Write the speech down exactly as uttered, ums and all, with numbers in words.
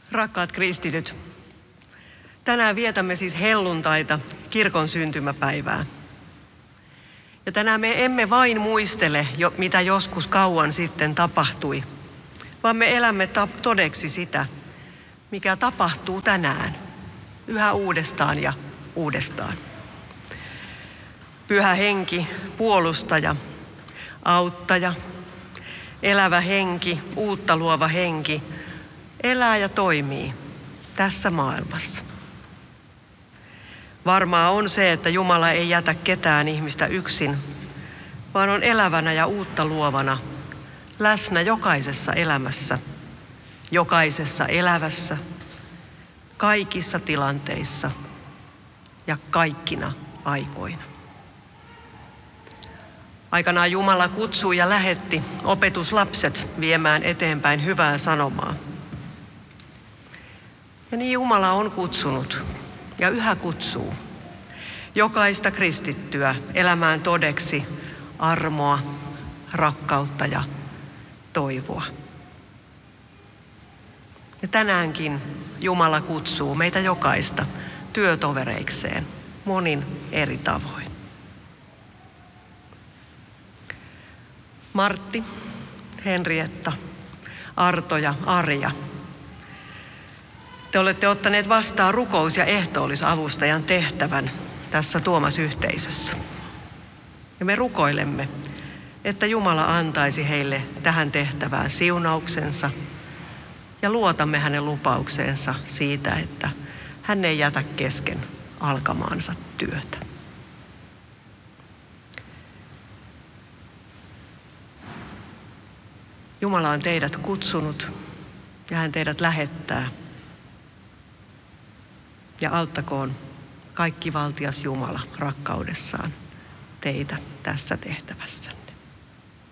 Rakkaat kristityt, tänään vietämme siis helluntaita, kirkon syntymäpäivää. Ja tänään me emme vain muistele, mitä joskus kauan sitten tapahtui, vaan me elämme todeksi sitä, mikä tapahtuu tänään, yhä uudestaan ja uudestaan. Pyhä henki, puolustaja, auttaja, elävä henki, uutta luova henki, elää ja toimii tässä maailmassa. Varmaa on se, että Jumala ei jätä ketään ihmistä yksin, vaan on elävänä ja uutta luovana läsnä jokaisessa elämässä, jokaisessa elävässä, kaikissa tilanteissa ja kaikkina aikoina. Aikanaan Jumala kutsui ja lähetti opetuslapset viemään eteenpäin hyvää sanomaa. Ja niin Jumala on kutsunut ja yhä kutsuu jokaista kristittyä elämään todeksi armoa, rakkautta ja toivoa. Ja tänäänkin Jumala kutsuu meitä jokaista työtovereikseen monin eri tavoin. Martti, Henrietta, Arto ja Arja. Te olette ottaneet vastaan rukous- ja ehtoollisavustajan tehtävän tässä Tuomas-yhteisössä. Ja me rukoilemme, että Jumala antaisi heille tähän tehtävään siunauksensa ja luotamme hänen lupaukseensa siitä, että hän ei jätä kesken alkamaansa työtä. Jumala on teidät kutsunut ja hän teidät lähettää. Ja auttakoon kaikkivaltias Jumala rakkaudessaan teitä tässä tehtävässä.